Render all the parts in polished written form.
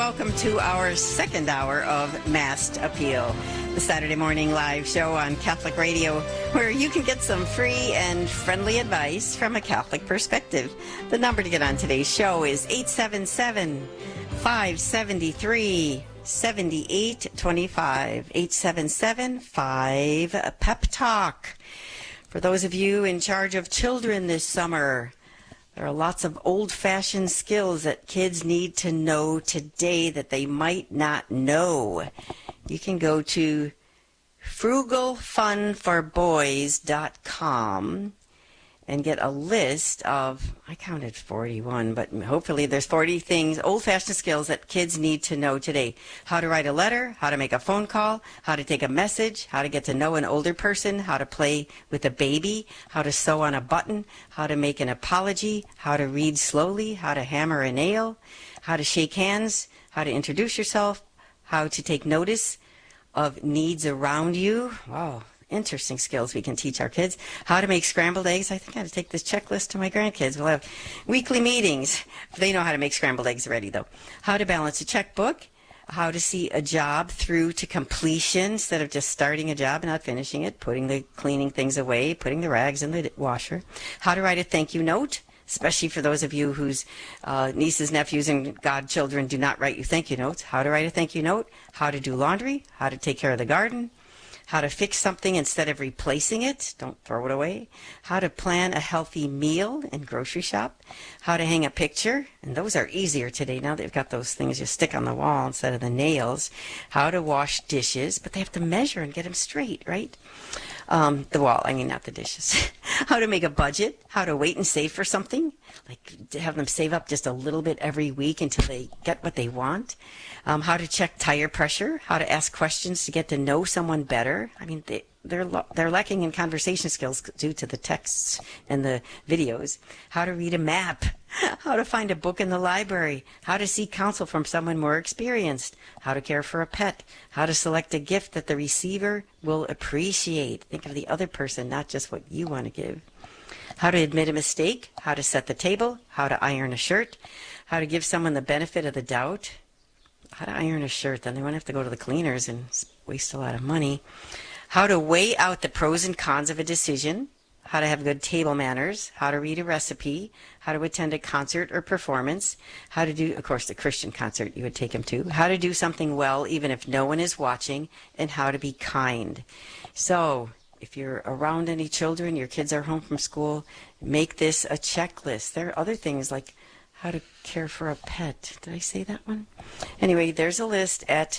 welcome to our second hour of Masked Appeal, the Saturday morning live show on Catholic Radio, where you can get some free and friendly advice from a Catholic perspective. The number to get on today's show is 877-573-7825, 877-5-PEP-TALK. For those of you in charge of children this summer, there are lots of old-fashioned skills that kids need to know today that they might not know. You can go to frugalfunforboys.com and get a list of, I counted 41, but hopefully there's 40 things, old-fashioned skills that kids need to know today. How to write a letter, how to make a phone call, how to take a message, how to get to know an older person, how to play with a baby, how to sew on a button, how to make an apology, how to read slowly, how to hammer a nail, how to shake hands, how to introduce yourself, how to take notice of needs around you. Wow. Interesting skills we can teach our kids. How to make scrambled eggs. I think I ought to take this checklist to my grandkids. We'll have weekly meetings. They know how to make scrambled eggs already, though. How to balance a checkbook. How to see a job through to completion instead of just starting a job and not finishing it. Putting the cleaning things away. Putting the rags in the washer. How to write a thank you note, especially for those of you whose nieces, nephews, and godchildren do not write you thank you notes. How to write a thank you note. How to do laundry. How to take care of the garden. How to fix something instead of replacing it. Don't throw it away. How to plan a healthy meal and grocery shop. How to hang a picture. And those are easier today. Now they've got those things you stick on the wall instead of the nails. How to wash dishes. But they have to measure and get them straight, right? The wall, I mean, not the dishes. How to make a budget. How to wait and save for something. Like to have them save up just a little bit every week until they get what they want. How to check tire pressure. How to ask questions to get to know someone better. I mean, they're lacking in conversation skills due to the texts and the videos. How to read a map. How to find a book in the library. How to seek counsel from someone more experienced. How to care for a pet. How to select a gift that the receiver will appreciate. Think of the other person, not just what you want to give. How to admit a mistake. How to set the table. How to iron a shirt. How to give someone the benefit of the doubt. How to iron a shirt, then they won't have to go to the cleaners and waste a lot of money. How to weigh out the pros and cons of a decision. How to have good table manners. How to read a recipe. How to attend a concert or performance. How to do, of course, the Christian concert you would take them to. How to do something well even if no one is watching. And how to be kind. So if you're around any children, your kids are home from school, make this a checklist. There are other things like how to care for a pet. Did I say that one? Anyway, there's a list at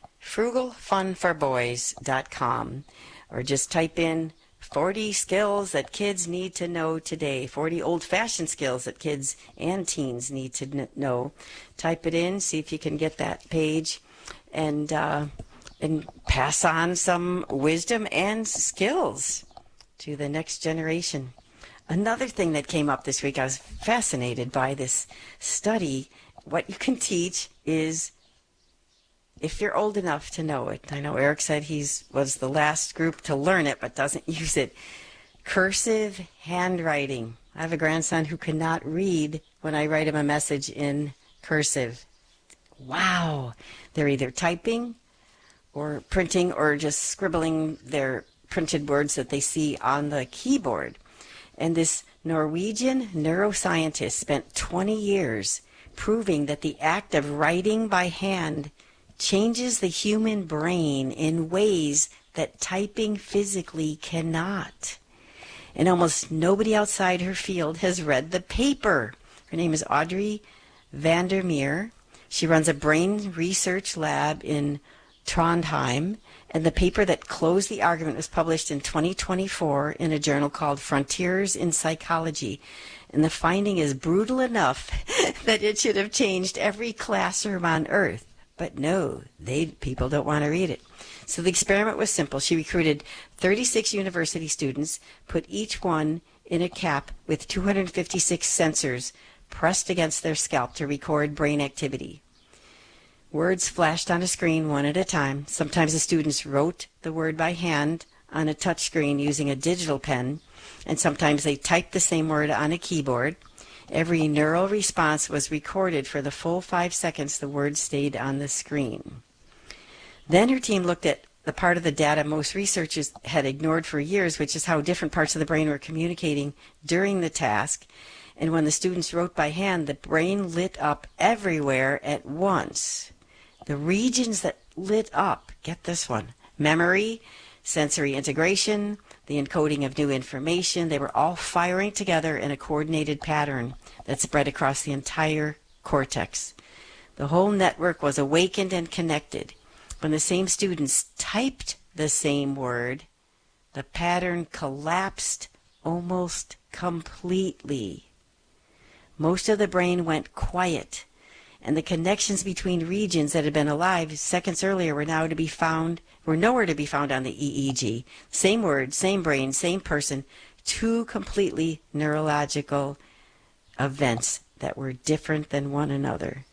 frugalfunforboys.com, or just type in 40 skills that kids need to know today, 40 old-fashioned skills that kids and teens need to know. Type it in, see if you can get that page, and pass on some wisdom and skills to the next generation. Another thing that came up this week, I was fascinated by this study. What you can teach is, if you're old enough to know it, I know Eric said he was the last group to learn it but doesn't use it, cursive handwriting. I have a grandson who cannot read when I write him a message in cursive. Wow! They're either typing or printing or just scribbling their printed words that they see on the keyboard. And this Norwegian neuroscientist spent 20 years proving that the act of writing by hand changes the human brain in ways that typing physically cannot. And almost nobody outside her field has read the paper. Her name is Audrey Vandermeer. She runs a brain research lab in Trondheim, and the paper that closed the argument was published in 2024 in a journal called Frontiers in Psychology. And the finding is brutal enough that it should have changed every classroom on earth. But no, people don't want to read it. So the experiment was simple. She recruited 36 university students, put each one in a cap with 256 sensors pressed against their scalp to record brain activity. Words flashed on a screen one at a time. Sometimes the students wrote the word by hand on a touch screen using a digital pen, and sometimes they typed the same word on a keyboard. Every neural response was recorded for the full 5 seconds the words stayed on the screen. Then her team looked at the part of the data most researchers had ignored for years, which is how different parts of the brain were communicating during the task. And when the students wrote by hand, the brain lit up everywhere at once. The regions that lit up, get this one, memory, sensory integration, the encoding of new information, they were all firing together in a coordinated pattern that spread across the entire cortex. The whole network was awakened and connected. When the same students typed the same word, the pattern collapsed almost completely. Most of the brain went quiet, and the connections between regions that had been alive seconds earlier were nowhere to be found on the EEG. Same word, same brain, same person, two completely neurological events that were different than one another.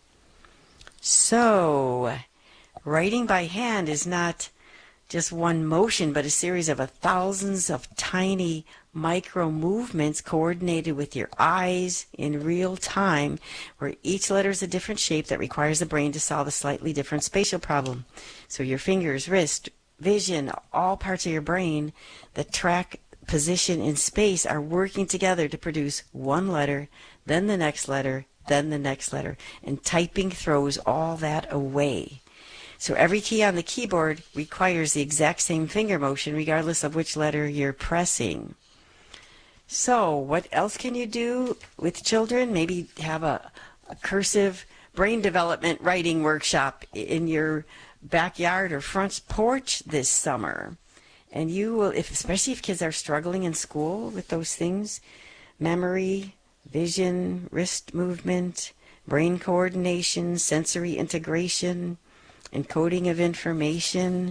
So, writing by hand is not just one motion, but a series of thousands of tiny micro movements coordinated with your eyes in real time, where each letter is a different shape that requires the brain to solve a slightly different spatial problem. So your fingers, wrist, vision, all parts of your brain that track position in space are working together to produce one letter, then the next letter, then the next letter. And typing throws all that away. So every key on the keyboard requires the exact same finger motion regardless of which letter you're pressing. So what else can you do with children? Maybe have a cursive brain development writing workshop in your backyard or front porch this summer. And you will, especially if kids are struggling in school with those things, memory, vision, wrist movement, brain coordination, sensory integration, encoding of information.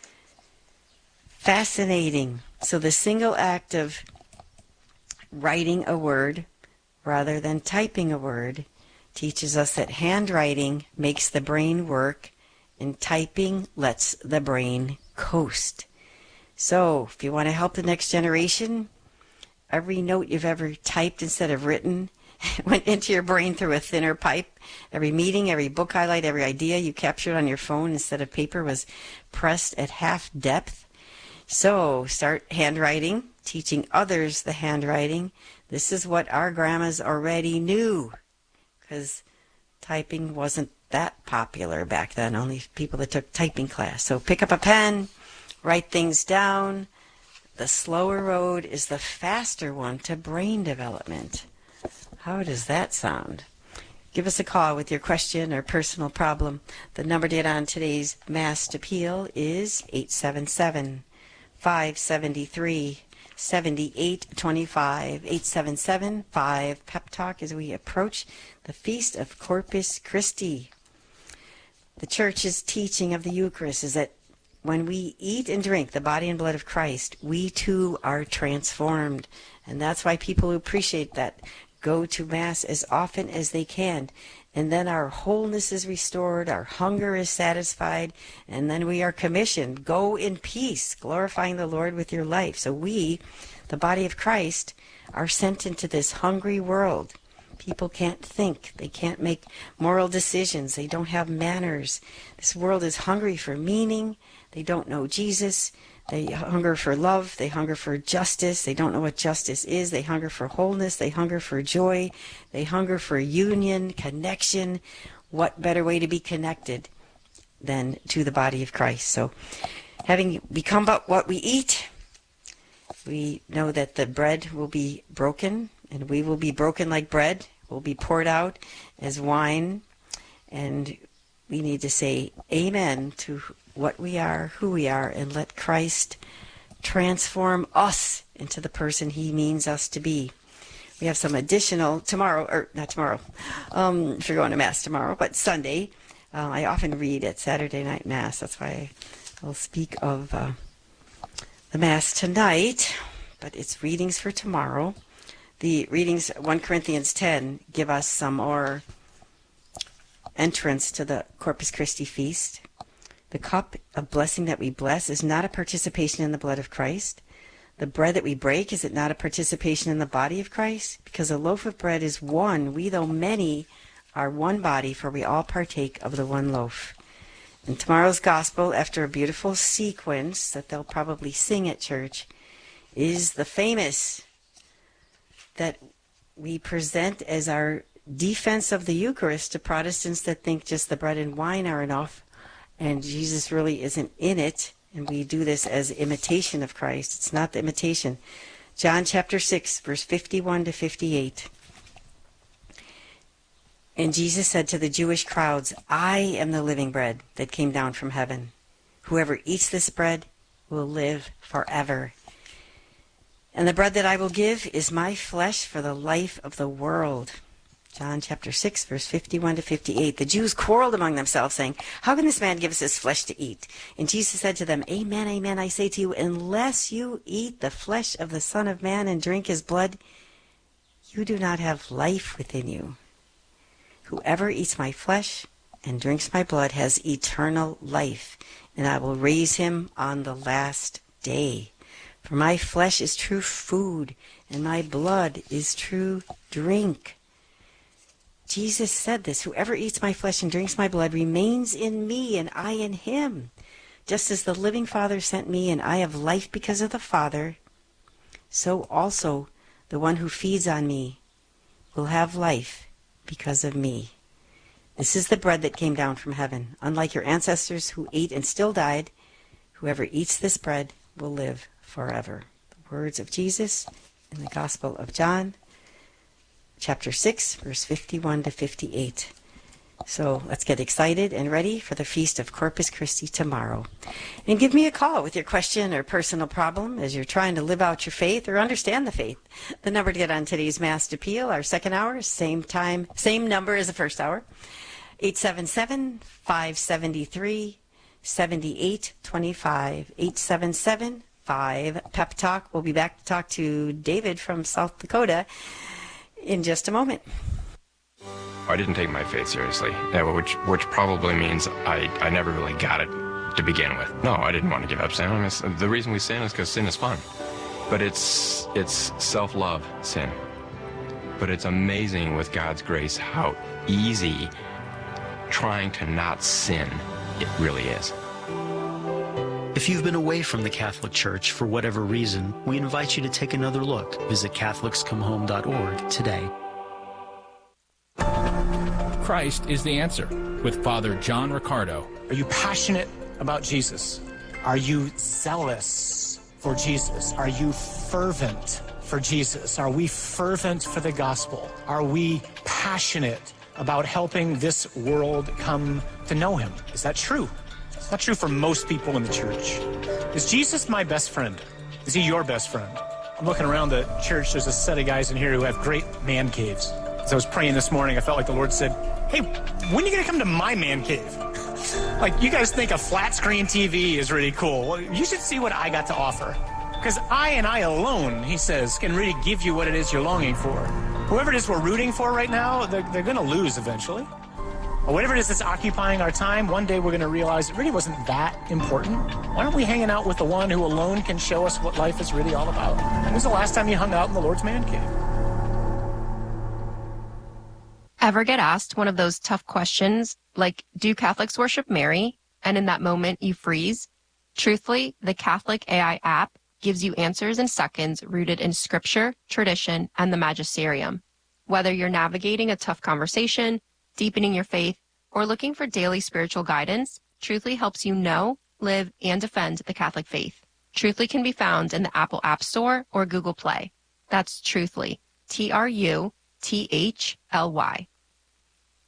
Fascinating. So the single act of writing a word rather than typing a word teaches us that handwriting makes the brain work and typing lets the brain coast. So if you want to help the next generation, every note you've ever typed instead of written went into your brain through a thinner pipe. Every meeting, every book highlight, every idea you captured on your phone instead of paper was pressed at half depth. So start handwriting, teaching others the handwriting. This is what our grandmas already knew, because typing wasn't that popular back then, only people that took typing class. So pick up a pen, write things down. The slower road is the faster one to brain development. How does that sound? Give us a call with your question or personal problem. The number to get on today's Mass Appeal is 877-573-7825, 877-5 Pep Talk, as we approach the Feast of Corpus Christi. The Church's teaching of the Eucharist is that when we eat and drink the body and blood of Christ, we too are transformed. And that's why people who appreciate that go to Mass as often as they can. And then our wholeness is restored, our hunger is satisfied, and then we are commissioned. Go in peace, glorifying the Lord with your life. So we, the body of Christ, are sent into this hungry world. People can't think. They can't make moral decisions. They don't have manners. This world is hungry for meaning. They don't know Jesus. They hunger for love. They hunger for justice. They don't know what justice is. They hunger for wholeness. They hunger for joy. They hunger for union, connection. What better way to be connected than to the body of Christ? So having become what we eat, we know that the bread will be broken, and we will be broken like bread. Will be poured out as wine, and we need to say amen to what we are, who we are, and let Christ transform us into the person he means us to be. We have some additional if you're going to Mass tomorrow, but Sunday, I often read at Saturday night Mass. That's why I'll speak of the Mass tonight, but it's readings for tomorrow. The readings, 1 Corinthians 10, give us some more entrance to the Corpus Christi feast. The cup of blessing that we bless is not a participation in the blood of Christ. The bread that we break, is it not a participation in the body of Christ? Because a loaf of bread is one. We, though many, are one body, for we all partake of the one loaf. And tomorrow's gospel, after a beautiful sequence that they'll probably sing at church, is the famous that we present as our defense of the Eucharist to Protestants that think just the bread and wine are enough, and Jesus really isn't in it. And we do this as imitation of Christ. It's not the imitation. John chapter 6, verse 51 to 58. And Jesus said to the Jewish crowds, I am the living bread that came down from heaven. Whoever eats this bread will live forever. And the bread that I will give is my flesh for the life of the world. John chapter 6, verse 51 to 58. The Jews quarreled among themselves, saying, how can this man give us his flesh to eat? And Jesus said to them, Amen, amen, I say to you, unless you eat the flesh of the Son of Man and drink his blood, you do not have life within you. Whoever eats my flesh and drinks my blood has eternal life, and I will raise him on the last day. For my flesh is true food, and my blood is true drink. Jesus said this, whoever eats my flesh and drinks my blood remains in me, and I in him. Just as the living Father sent me, and I have life because of the Father, so also the one who feeds on me will have life because of me. This is the bread that came down from heaven. Unlike your ancestors who ate and still died, whoever eats this bread will live forever. The words of Jesus in the Gospel of John, chapter 6, verse 51 to 58. So let's get excited and ready for the Feast of Corpus Christi tomorrow. And give me a call with your question or personal problem as you're trying to live out your faith or understand the faith. The number to get on today's Mass Appeal, our second hour, same time, same number as the first hour, 877-573-7825, 877-5 Talk. We'll be back to talk to David from South Dakota in just a moment. I didn't take my faith seriously, which probably means I never really got it to begin with. No, I didn't want to give up sin. The reason we sin is because sin is fun. But it's self-love sin. But it's amazing with God's grace how easy trying to not sin it really is. If you've been away from the Catholic Church for whatever reason, we invite you to take another look. Visit CatholicsComeHome.org today. Christ is the answer with Father John Riccardo. Are you passionate about Jesus? Are you zealous for Jesus? Are you fervent for Jesus? Are we fervent for the gospel? Are we passionate about helping this world come to know him? Is that true? It's not true for most people in the church. Is Jesus my best friend? Is he your best friend? I'm looking around the church. There's a set of guys in here who have great man caves. As I was praying this morning, I felt like the Lord said, hey, when are you going to come to my man cave? Like, you guys think a flat screen TV is really cool. Well, you should see what I got to offer. Because I and I alone, he says, can really give you what it is you're longing for. Whoever it is we're rooting for right now, they're going to lose eventually. Or whatever it is that's occupying our time, one day we're going to realize it really wasn't that important. Why aren't we hanging out with the one who alone can show us what life is really all about? When was the last time you hung out in the Lord's man cave? Ever get asked one of those tough questions like, do Catholics worship Mary? And in that moment you freeze? Truthfully, the Catholic AI app gives you answers in seconds rooted in scripture, tradition, and the magisterium. Whether you're navigating a tough conversation, deepening your faith, or looking for daily spiritual guidance, Truthfully helps you know, live, and defend the Catholic faith. Truthfully can be found in the Apple App Store or Google Play. That's Truthfully, Truthly.